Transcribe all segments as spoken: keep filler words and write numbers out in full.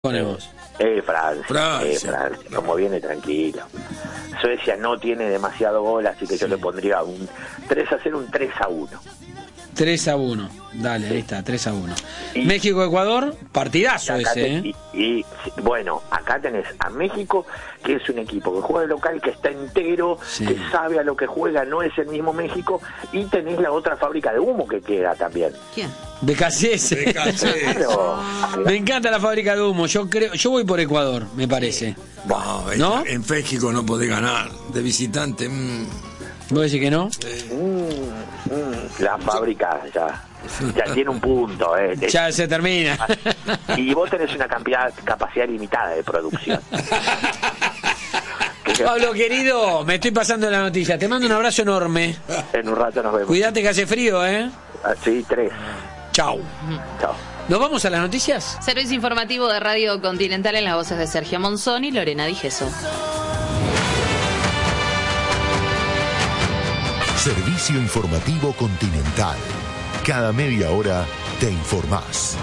Ponemos. Eh, Francia, Francia. Eh, Francia, como viene tranquilo. Suecia no tiene demasiado gol, así que sí. Yo le pondría un tres a cero, un tres a uno. tres a uno, dale, sí. Ahí está, tres a uno. Y, México-Ecuador, partidazo ese, te, ¿eh? Y, y bueno, acá tenés a México, que es un equipo que juega de local, que está entero, sí. que sabe a lo que juega, no es el mismo México, y tenés la otra fábrica de humo que queda también. ¿Quién? B K C S. Claro. Me encanta la fábrica de humo. Yo creo, yo voy por Ecuador, me parece. No, ¿No? En México no podés ganar de visitante. Mm. ¿Vos decís que no? Sí. Mm, mm, la fábrica ya, ya tiene un punto. Eh. Ya se termina. Y vos tenés una cantidad, capacidad limitada de producción. Pablo, querido, me estoy pasando la noticia. Te mando un abrazo enorme. En un rato nos vemos. Cuídate que hace frío, ¿eh? Ah, sí, tres. Chau. Chao. ¿Nos vamos a las noticias? Servicio informativo de Radio Continental en las voces de Sergio Monzón y Lorena Digeso. Servicio informativo Continental. Cada media hora te informás.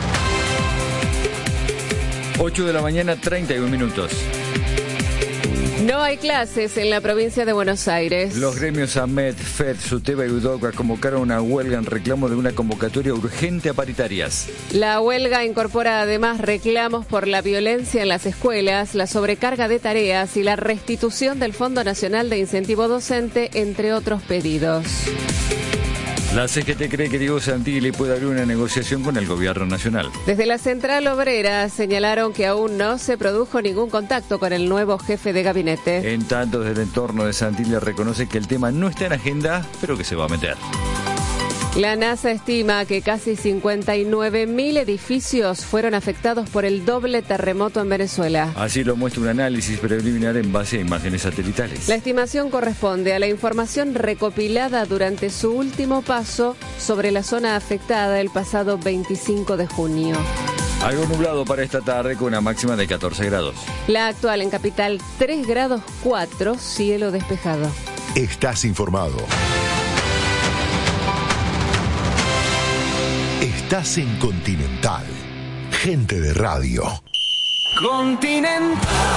ocho de la mañana, treinta y un minutos. No hay clases en la provincia de Buenos Aires. Los gremios AMET, FED, SUTEBA y UDOCA convocaron una huelga en reclamo de una convocatoria urgente a paritarias. La huelga incorpora además reclamos por la violencia en las escuelas, la sobrecarga de tareas y la restitución del Fondo Nacional de Incentivo Docente, entre otros pedidos. La C G T cree que Diego Santilli puede abrir una negociación con el gobierno nacional. Desde la Central Obrera señalaron que aún no se produjo ningún contacto con el nuevo jefe de gabinete. En tanto, desde el entorno de Santilli reconoce que el tema no está en agenda, pero que se va a meter. La NASA estima que casi cincuenta y nueve mil edificios fueron afectados por el doble terremoto en Venezuela. Así lo muestra un análisis preliminar en base a imágenes satelitales. La estimación corresponde a la información recopilada durante su último paso sobre la zona afectada el pasado veinticinco de junio. Algo nublado para esta tarde con una máxima de catorce grados. La actual en Capital tres grados cuatro, cielo despejado. Estás informado. Estás en Continental. Gente de radio. Continental.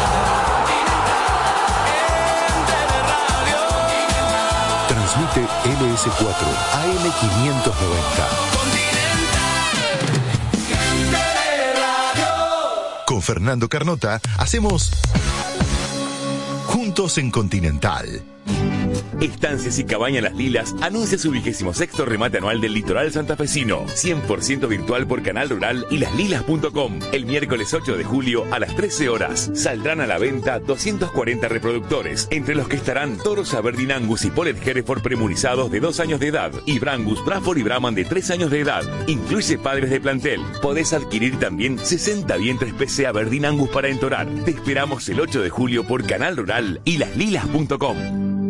Gente de radio. Transmite L S cuatro A M quinientos noventa. Continental. Gente de radio. Con Fernando Carnota hacemos Juntos en Continental. Estancias y Cabañas Las Lilas anuncia su vigésimo sexto remate anual del litoral santafesino. cien por ciento virtual por Canal Rural y las lilas punto com. El miércoles ocho de julio a las trece horas. Saldrán a la venta doscientos cuarenta reproductores, entre los que estarán toros Aberdeen Angus y Polet Hereford premunizados de dos años de edad y Brangus, Braford y Brahman de tres años de edad. Incluye padres de plantel. Podés adquirir también sesenta vientres P C Aberdeen Angus para entorar. Te esperamos el ocho de julio por Canal Rural y las lilas punto com.